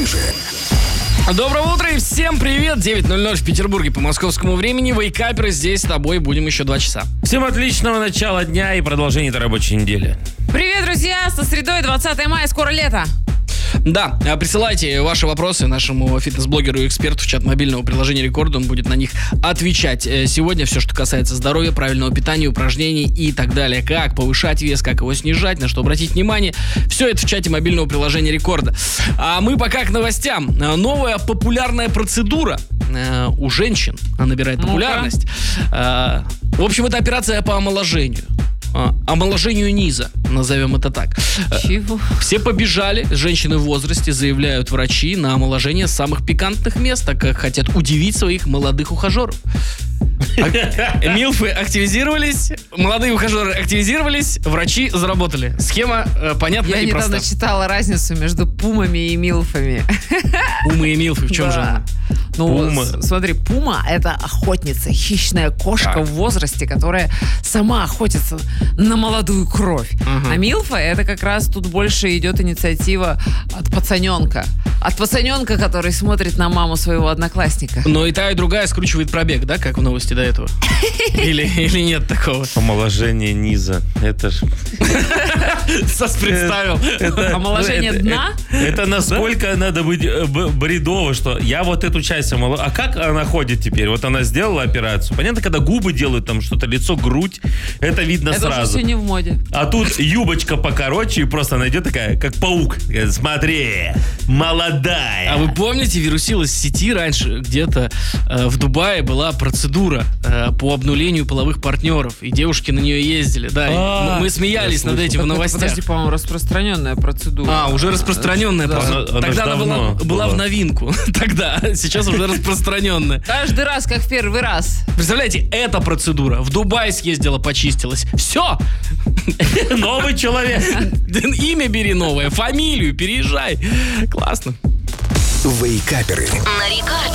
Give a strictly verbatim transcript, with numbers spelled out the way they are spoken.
ближе. Доброе утро и всем привет! девять ноль ноль в Петербурге по московскому времени. Вейкаперы здесь с тобой будем еще два часа. Всем отличного начала дня и продолжения этой рабочей недели. Привет, друзья! Со средой двадцатого мая, скоро лето. Да, присылайте ваши вопросы нашему фитнес-блогеру и эксперту в чат мобильного приложения Рекорд. Он будет на них отвечать. Сегодня все, что касается здоровья, правильного питания, упражнений и так далее. Как повышать вес, как его снижать, на что обратить внимание. Все это в чате мобильного приложения Рекорда. А мы пока к новостям. Новая популярная процедура э, у женщин набирает популярность. Э, в общем, это операция по омоложению. Омоложению низа, назовем это так. Чего? Все побежали, женщины в возрасте, заявляют врачи, на омоложение самых пикантных мест, так как хотят удивить своих молодых ухажеров. Милфы активизировались, молодые ухажеры активизировались, врачи заработали. Схема э, понятна Я и проста. недавно читала разницу между пумами и милфами. Пумы и милфы, в чем Да. же она? Ну, Пума. с- смотри, пума — это охотница, хищная кошка Так. в возрасте, которая сама охотится на молодую кровь. Ага. А милфа — это как раз тут больше идет инициатива от пацаненка. От пацаненка, который смотрит на маму своего одноклассника. Но и та, и другая скручивает пробег, да, как в новости до этого? Или, или нет такого? Омоложение низа. Это ж... Сас представил. Омоложение это- дна? Это, это насколько надо быть э, б- бредово, что я вот эту часть омоло... А как она ходит теперь? Вот она сделала операцию. Понятно, когда губы делают там что-то, лицо, грудь, это видно Это уже сразу. все не в моде. А тут юбочка покороче, и просто она идет такая, как паук. Такая, смотри, молодая. А вы помните, вирусилась в сети раньше, где-то э, в Дубае была процедура э, по обнулению половых партнеров, и девушки на нее ездили. Да, и А, мы, мы смеялись я над слышал. этим в Так это, новостях. подожди, по-моему, распространенная процедура. А, уже распространенная Да. просто. Она- она Тогда ж она была, давно была в была. новинку. Тогда, сейчас уже распространенная. Каждый раз, как в первый раз. Представляете, эта процедура в Дубай съездила, почистилась. Все! Новый человек. Имя бери новое, фамилию, переезжай. Классно. Вейкаперы. На рекорде.